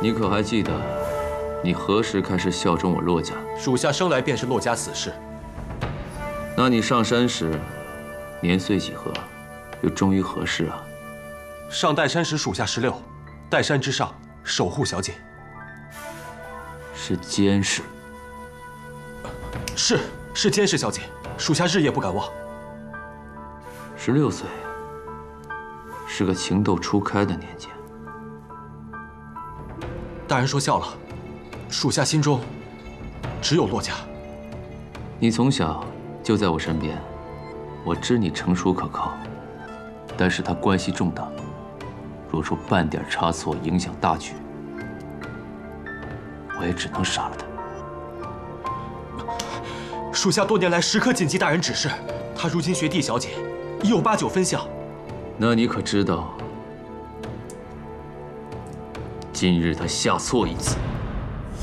你可还记得，你何时开始效忠我骆家？ 属下生来便是骆家子氏。 那你上山时，年岁几何，又忠于何事啊？ 上岱山时，属下16，岱山之上，守护小姐。 是监视。 是监视小姐，属下日夜不敢忘。 16岁，是个情窦初开的年纪。 大人说笑了，属下心中只有骆家。 你从小就在我身边，我知你成熟可靠，但是他关系重大，若出半点差错，影响大局，我也只能杀了他。 属下多年来时刻谨记大人指示，他如今学弟小姐，已有8、9分像。 那你可知道，今日他下错一次？